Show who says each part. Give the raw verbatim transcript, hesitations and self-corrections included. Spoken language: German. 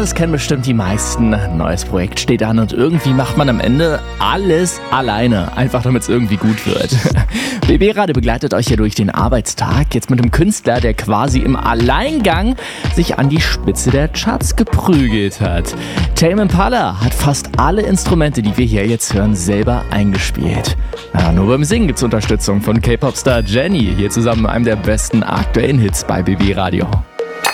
Speaker 1: das kennen bestimmt die meisten. Ein neues Projekt steht an und irgendwie macht man am Ende alles alleine. Einfach damit es irgendwie gut wird. B B Radio begleitet euch hier durch den Arbeitstag. Jetzt mit einem Künstler, der quasi im Alleingang sich an die Spitze der Charts geprügelt hat. Tame Impala hat fast alle Instrumente, die wir hier jetzt hören, selber eingespielt. Ja, nur beim Singen gibt's Unterstützung von K-Pop-Star Jennie. Hier zusammen mit einem der besten aktuellen Hits bei B B Radio.